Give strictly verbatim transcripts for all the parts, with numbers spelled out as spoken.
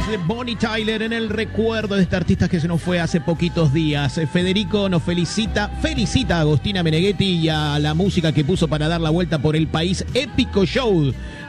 Escuchábamos de Bonnie Tyler en el recuerdo de este artista que se nos fue hace poquitos días. Federico nos felicita, felicita a Agostina Meneghetti y a la música que puso para dar la vuelta por el país. Épico show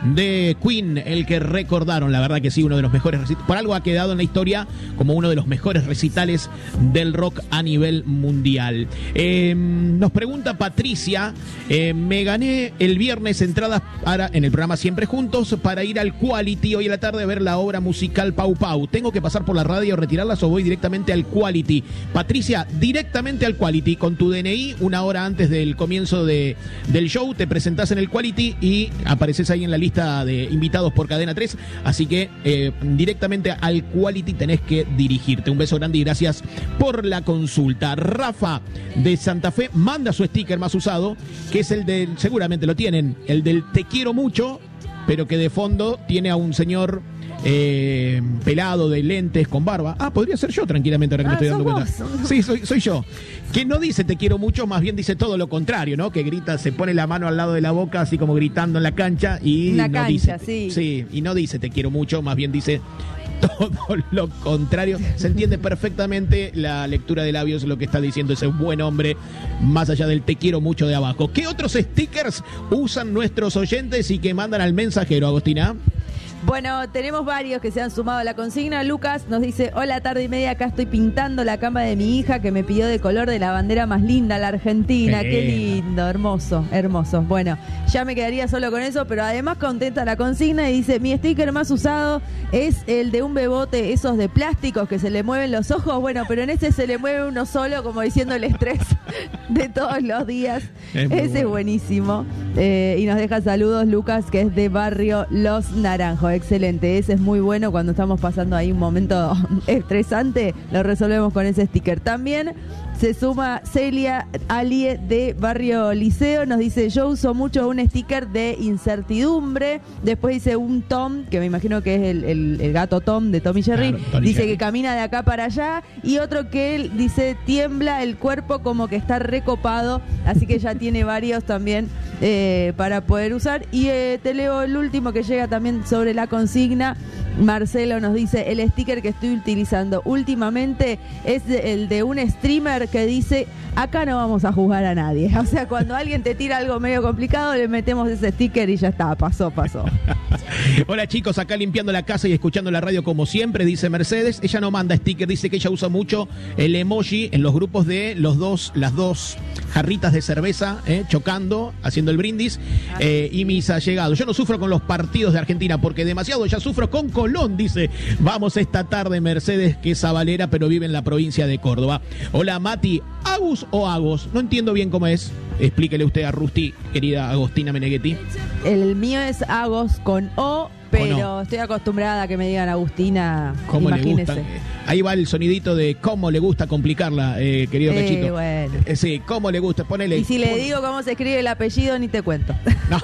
de Queen, el que recordaron, la verdad que sí, uno de los mejores recitales. Por algo ha quedado en la historia como uno de los mejores recitales del rock a nivel mundial. Eh, nos pregunta Patricia, eh, me gané el viernes entradas para, en el programa Siempre Juntos para ir al Quality hoy a la tarde a ver la obra musical Pau Pau. ¿Tengo que pasar por la radio, retirarlas o voy directamente al Quality? Patricia, directamente al Quality. Con tu D N I, una hora antes del comienzo de, del show, te presentás en el Quality y apareces ahí en la lista de invitados por Cadena tres. Así que eh, directamente al Quality tenés que dirigirte. Un beso grande y gracias por la consulta. Rafa de Santa Fe manda su sticker más usado, que es el del, seguramente lo tienen, el del Te quiero mucho, pero que de fondo tiene a un señor eh, pelado de lentes con barba. Ah, podría ser yo tranquilamente ahora que ah, me estoy dando cuenta. Vos. Sí, soy, soy yo. Que no dice te quiero mucho, más bien dice todo lo contrario, ¿no? Que grita, se pone la mano al lado de la boca, así como gritando en la cancha y la no cancha, dice, sí. Sí, y no dice te quiero mucho, más bien dice todo lo contrario. Se entiende perfectamente la lectura de labios, lo que está diciendo ese buen hombre, más allá del te quiero mucho de abajo. ¿Qué otros stickers usan nuestros oyentes y que mandan al mensajero, Agostina? Bueno, tenemos varios que se han sumado a la consigna. Lucas nos dice, hola, tarde y media, acá estoy pintando la cama de mi hija que me pidió de color de la bandera más linda, la Argentina. Qué, Qué lindo, hermoso, hermoso. Bueno, ya me quedaría solo con eso, pero además contenta la consigna y dice, mi sticker más usado es el de un bebote, esos de plásticos que se le mueven los ojos. Bueno, pero en ese se le mueve uno solo, como diciendo el estrés de todos los días. Es ese bueno. Es buenísimo. Eh, y nos deja saludos Lucas, que es de Barrio Los Naranjos. Excelente, ese es muy bueno cuando estamos pasando ahí un momento estresante, lo resolvemos con ese sticker. También se suma Celia Alie de Barrio Liceo, nos dice, yo uso mucho un sticker de incertidumbre. Después dice un Tom, que me imagino que es el, el, el gato Tom de Tom y Jerry, claro, Tom y dice Jerry. Que camina de acá para allá. Y otro que él dice, tiembla el cuerpo como que está recopado, así que ya tiene varios también eh, para poder usar. Y eh, te leo el último que llega también sobre la consigna. Marcelo nos dice, el sticker que estoy utilizando últimamente es el de un streamer que dice, acá no vamos a juzgar a nadie. O sea, cuando alguien te tira algo medio complicado, le metemos ese sticker y ya está, pasó, pasó. Hola chicos, acá limpiando la casa y escuchando la radio como siempre, dice Mercedes. Ella no manda sticker, dice que ella usa mucho el emoji en los grupos de los dos, las dos jarritas de cerveza, eh, chocando, haciendo el brindis, eh, y mis allegados. Yo no sufro con los partidos de Argentina porque demasiado ya sufro con Colón, dice. Vamos esta tarde, Mercedes, que es sabalera, pero vive en la provincia de Córdoba. Hola Mati, ¿Agus o Agos? No entiendo bien cómo es. Explíquele usted a Rusty, querida Agostina Meneghetti. El mío es Agos con O, pero no. Estoy acostumbrada a que me digan Agustina. ¿Cómo imagínese. le gusta? Ahí va el sonidito de cómo le gusta complicarla, eh, querido eh, Cachito. Bueno. Eh, sí, cómo le gusta, ponele. Y si le digo cómo se escribe el apellido, ni te cuento. No.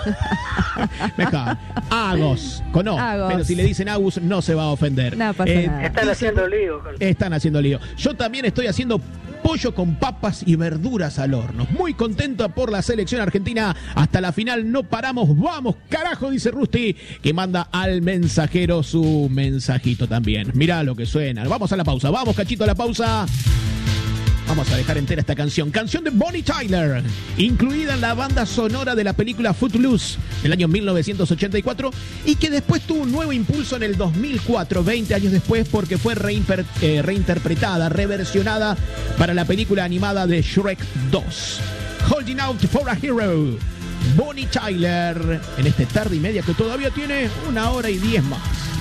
Deja. Agos, con O. Agos. Pero si le dicen Agus, no se va a ofender. No pasa eh, nada. Están haciendo lío. Están haciendo lío. Yo también estoy haciendo pollo con papas y verduras al horno. Muy contenta por la selección argentina. Hasta la final no paramos. Vamos, carajo, dice Rusty, que manda al mensajero su mensajito también. Mirá lo que suena. Vamos a la pausa. Vamos, Cachito, a la pausa. Vamos a dejar entera esta canción. Canción de Bonnie Tyler, incluida en la banda sonora de la película Footloose del año mil novecientos ochenta y cuatro y que después tuvo un nuevo impulso en el dos mil cuatro, veinte años después, porque fue reinter, eh, reinterpretada, reversionada para la película animada de Shrek dos. Holding Out for a Hero. Bonnie Tyler en este tarde y media que todavía tiene una hora y diez más.